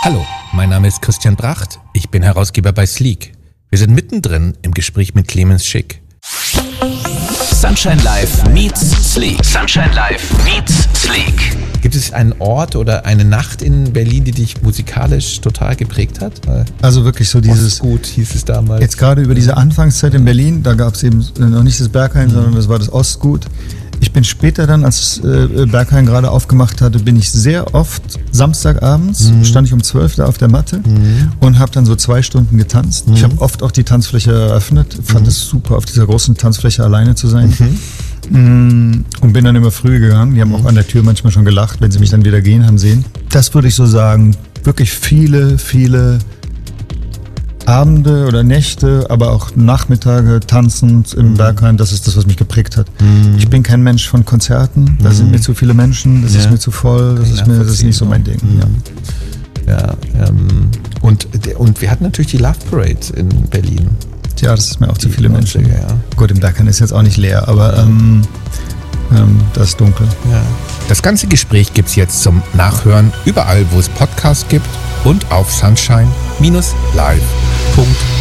Hallo, mein Name ist Christian Bracht. Ich bin Herausgeber bei Sleek. Wir sind mittendrin im Gespräch mit Clemens Schick. Sunshine Live meets Sleek. Sunshine Live meets Sleek. Gibt es einen Ort oder eine Nacht in Berlin, die dich musikalisch total geprägt hat? Also wirklich so dieses... Ostgut hieß es damals. Jetzt gerade über diese Anfangszeit in Berlin, da gab es eben noch nicht das Berghain, sondern das war das Ostgut. Ich bin später dann, als Berghain gerade aufgemacht hatte, bin ich sehr oft Samstagabends, stand ich um 12 da auf der Matte und habe dann so 2 Stunden getanzt. Ich habe oft auch die Tanzfläche eröffnet, fand es super, auf dieser großen Tanzfläche alleine zu sein. Und bin dann immer früh gegangen. Die haben auch an der Tür manchmal schon gelacht, wenn sie mich dann wieder gehen haben sehen. Das würde ich so sagen, wirklich viele, viele Abende oder Nächte, aber auch Nachmittage tanzend im Berghain, das ist das, was mich geprägt hat. Ich bin kein Mensch von Konzerten, da sind mir zu viele Menschen, das ist mir zu voll, das ist nicht so mein Ding. Und wir hatten natürlich die Love Parade in Berlin. Ja, das ist mir auch zu viele Menschen. Ja. Gut, im Berghain ist jetzt auch nicht leer, aber das ist dunkel. Ja. Das ganze Gespräch gibt's jetzt zum Nachhören überall, wo es Podcasts gibt und auf sunshine-live.de.